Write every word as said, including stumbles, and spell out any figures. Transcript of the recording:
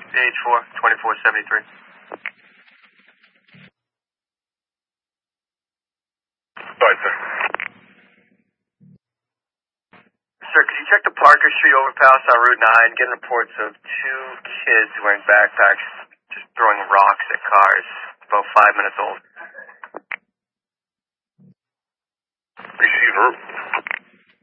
H four, twenty-four seventy-three. Sorry, sir. Sir, could you check the Parker Street overpass on Route nine? Getting reports of two kids wearing backpacks just throwing rocks at cars. About five minutes old. Received.